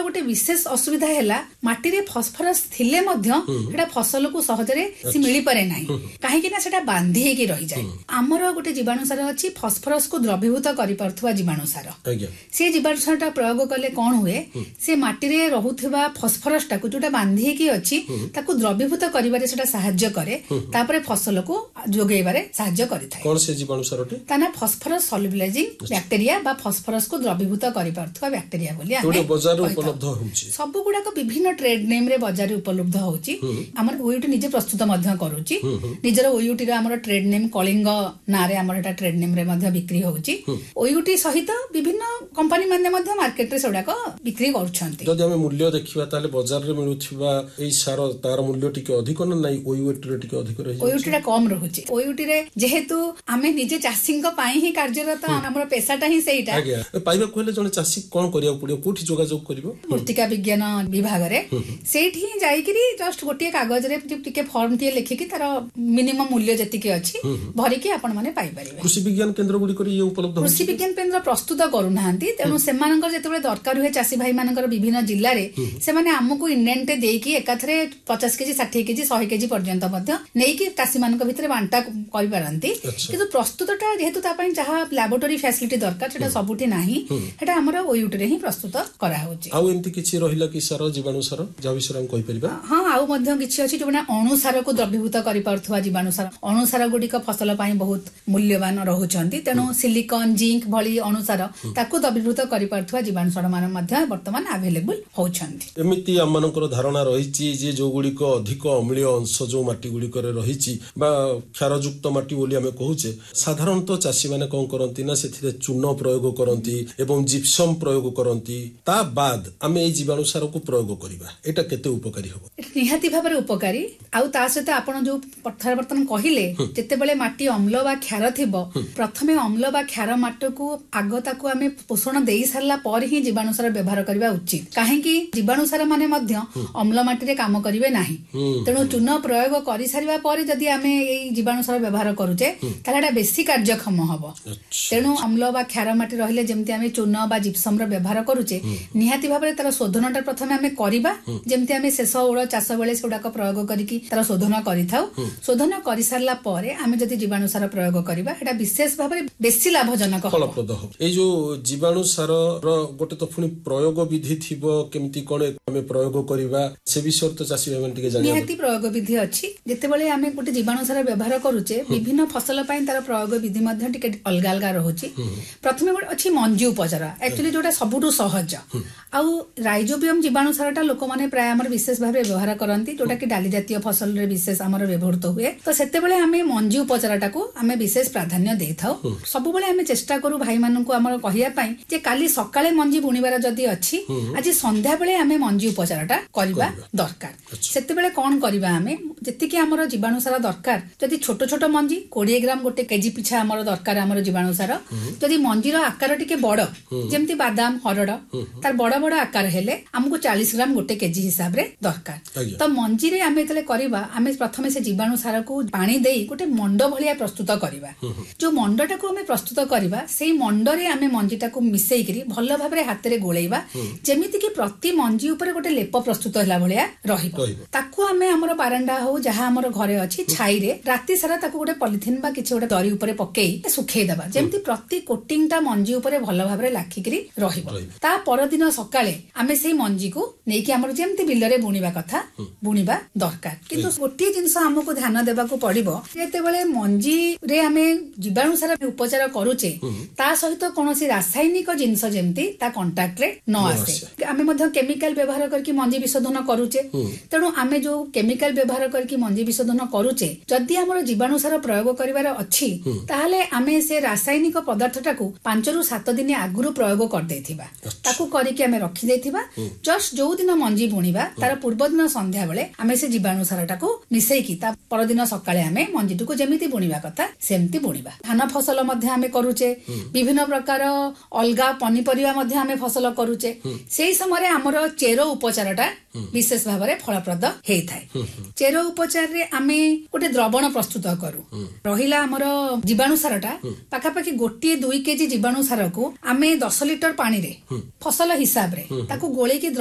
गोटे विशेष असुविधा है माटी रे फॉस्फरस थिले मध्य फसल को सहजरे मिल पारे ना कहीं बांधी होगी रही जाए आमर गोटे जीवाणुसार अच्छी फॉस्फरस को द्रवीभूत कर जीवाणुसार से जीवाणुसार टा प्रयोग कले कौन हुए से माटी रे रहुथिबा फॉस्फरस टाकू जोटा बांधी होगी अच्छी ताकू द्रवीभूत करिबारे सेटा सहाय्य करे तापरे फसल को जोगेबारे सहाय्य करिथाय कोन से जीवाणुसार ताना फॉस्फरस सॉल्युबलाइजिंग बैक्टीरिया बा फॉस्फरस को द्रवीभूत करि पारथुवा बैक्टीरिया बोली आमे बाजार रे उपलब्ध होउची सब गुडा को विभिन्न ट्रेड नेम रे बाजार रे उपलब्ध होउची हमर ओयूटी निजे प्रस्तुत मध्य करूची निजर ओयूटी रे हमर ट्रेड नेम कलिंग ना रे हमर एटा ट्रेड नेम रे मध्य बिक्री होउची ओयूटी सहित विभिन्न कंपनी माने मध्य मार्केट रे सोडा को बिक्री करूछंती जदि हम मूल्य देखिबा ताले बाजार रे मिलुथिबा एई सार तार मूल्य टिके अधिक न नै ओयूटी रे टिके अधिक रही ओयूटी रे कम रहूची ओयूटी रे जेहेतु आमे निजे चाषींक पाई ही कार्यरत हमर पेशाटा ही सेइटा पाइबा कहले जने चाषी कोन करिया पड़ियो कोठी जोगाजोग करिवो मृत्तिका विज्ञान विभाग रे सेठी जाईकरी जस्ट गोटे कागज रे टिके फॉर्म टिए लिखिकी तार मिनिमम मूल्य जतिके अछि भरी के आपण माने पाइ परिबे कृषि विज्ञान केंद्र गुडी करी ये उपलब्ध कृषि विज्ञान केंद्र प्रस्तुत करू नाहंती तेनु सेमानकर जेतेबे दरकार हुए चाषी भाई मानकर विभिन्न जिल्ला रे से माने हमकु इंडेंट देकी एकाथरे 50 केजी 60 केजी 100 केजी पर्यंत मध्य नेकी चाषी मानक भितरे बांटा करि पारंती किंतु प्रस्तुतटा जेहेतु ता पई जहा लैबोरेटरी फैसिलिटी दरकार सेटा सबुठी नाही हेटा हमर ओयूटी रे ही प्रस्तुत करा होची आउ एम्ति किछि रहिला कि सार जीवाणु सार जा विषय हम कहि परिबा हां आउ मध्य किछि अछि जो अणुसार को द्रवीभूत करि पारथुवा जीवाणुसार अणुसार गुडी का फसल पई बहुत मूल्यवान रहउचंती तेनु सिलिकॉन जिंक भली अणुसार ताकू द्रवीभूत करि पारथुवा जीवाणुसार मान मध्य वर्तमान अवेलेबल होउचंती एमिति हमनकर धारणा रहिछि जे जो गुडी को अधिक अम्लीय अंश जो माटी गुडी करे रहिछि बा क्षारयुक्त माटी बोली हमें कहूचे साधारणतः चाषी माने कोन करंती ना सेथिरे चूर्ण प्रयोग करंती एवं जिप्सम प्रयोग करंती ता बाद आमे ए जीवाणुसार को प्रयोग करिबा एटा केते उपकारी होबो निहाती भाबरे उपकारी आउ ता सहित आपण जो पत्थर बर्तन कहिले जेते बेले माटी अम्ल बा क्षार थिबो प्रथमे अम्ल बा क्षार माटी को आगता को आमे पोषण देई सारला पर ही जीवाणुसार व्यवहार करबा उचित काहे कि जीवाणुसार माने मध्य अम्ल माटी रे काम करिवे नाही तेनु चूर्ण प्रयोग करि सारिबा पर जदी आमे ए जीवाणुसार व्यवहार करूचे तालाडा बेसी कार्यक्षम हबो तेनु अम्ल बा क्षार माटी रहिले जेमति आमे चूर्ण बा जिप्सम रो व्यवहार करूचे निहाती भाबरे तार शोधनटा प्रथमे आमे करिबा जेमति आमे शेष ओळ चाष बेले सेडा को प्रयोग करिकि तार शोधन करिथाउ शोधन करि सारला परे आमे जदी जीवाणुसार प्रयोग करिबा एटा विशेष भाबरे बेसी लाभजनक फलप्रद हो ए जो जीवाणुसार रो गोटे तो पुनी प्रयोग विधि थिबो केमति कोन आमे प्रयोग करिबा से विषय तो चासी भाई माने टिके जानिया निहाती प्रयोग विधि अछि जेते बेले आमे गोटे जीवाणुसार व्यवहार करूचे विभिन्न फसल पई तार प्रयोग विधि मध्ये टिके अलगा अलगा रहउची प्रथमे गोटे अछि मंजी उपचार एक्चुअली जोटा सबुटु सहज आउ राइजोबियम जीवाणुसारटा लोक माने प्राय हमर विशेष भाबरे व्यवहार करंती जोटा कि डाली जातीय फसल रे विशेष हमर व्यवहृत हुए तो सेते बेले हमें मंजी उपचारटा को हमें विशेष प्राधान्य देथाउ सब बेले हमें चेष्टा करू भाई मानन को हमर कहिया पई जे काली सकाळे मंजी बुणीबार जदी अछि आज संध्या बेले हमें मंजी उपचारटा करबा दरकार सेते बेले कोन करबा हमें जति कि हमर जीवाणुसार दरकार जदी छोट छोट मंजी 20 ग्राम गोटे केजी पिछा हमर दरकार हमर जीवाणुसार जदी मंजीर आकार टिके बड़ जेमति बादाम हरड़ तार बड़ बड़ आकार हेले हमकु 40 ग्राम गोटे केजी हिसाब रे दरकार तो मंजी रे हमें तले करबा हमें प्रथमे से जीवाणुसार को पानी देई गोटे मंड भलिया प्रस्तुत करबा जो मंडटा को हमें प्रस्तुत करबा सेही मंड रे हमें मंजीटा को मिसेई करी भलो भाबरे हाथ रे गोळेबा जेमिति कि प्रति मंजी ऊपर गोटे लेप प्रस्तुत होला भलिया रहिबो ताकू हमें हमर बारंडा हो जहां हमर घरे अछि छाई रे राती सारा ताकू गोटे पॉलिथिन बा किछ गोटे दरी ऊपर पकेई सुखेई दबा जेमिति प्रति कोटिंगटा मंजी ऊपर भलो भाबरे लाखी करी रहिबो ता पर दिन सकाळे हमें सेही मंजी को नेकी हमर जेमिति बिलरे बुणीबा कथा बुणीबा दरकार किंतु गोटे जिंस हमको ध्यान देबा को पड़िबो जेते बेले मंजी रे हमें जीवाणुसार उपचार करूचे ता सहित कोनोसी रासायनिक जिंस जेमिति ता कांटेक्ट रे न आसे हमें मध्य केमिकल व्यवहार करके मंजी विशोधन करूचे तेणु आमे जो केमिकल व्यवहार करके मंजी विशोधन करूचे जदि हमर जीवाणुसार प्रयोग करिवार अछि ताहाले आमे से रासायनिक पदार्थटा को 5 रु 7 दिन आगुरु प्रयोग कर देथिबा ताकू करिके आमे रखि देथिबा जस्ट जो दिन मंजी बुणीबा तार पूर्व दिन संध्या बेले आमे से जीवाणुसारटा को मिसेई की ता पर दिन सकाळे आमे मंजीटु को जेमिति बुणीबा कथा सेमति बुणीबा धान फसल मध्ये आमे करूचे विभिन्न प्रकार अलगा पनिपरिवा मध्ये आमे फसल करूचे सेही समय हमर चेरो उपचारटा विशेष भाबरे फलप्रद हेई थाए चेरो उपचार रे आमे गोटे द्रवण प्रस्तुत करू रहिला हमर जीवाणुसारटा पाखा पाखी गोटे 2 केजी जीवाणुसार को आमे 10 लिटर पानी रे फसल हिसाब रे ताकू गोळे की